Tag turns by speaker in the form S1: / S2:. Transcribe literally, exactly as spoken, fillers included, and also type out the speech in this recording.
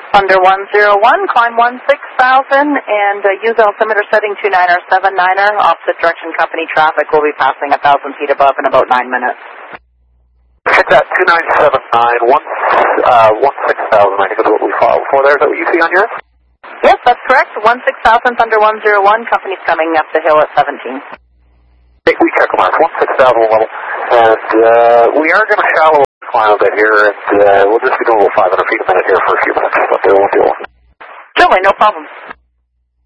S1: Thunder one zero one, climb one six thousand, and uh, use altimeter setting two niner seven niner. Opposite direction company traffic will be passing one thousand feet above in about nine minutes.
S2: Check that, two nine seven nine, one, uh, one six thousand, I think is what we filed for there. Is that what you see on yours?
S1: Yes, that's correct. one six thousand, Thunder one zero one, company's coming up the hill at seventeen.
S2: Hey, we check them out, one six thousand level, and uh, we are going to shallow climb a bit here, and uh, we'll just be doing a little five hundred feet a minute here for a few minutes, but there won't be long.
S1: Certainly, no problem.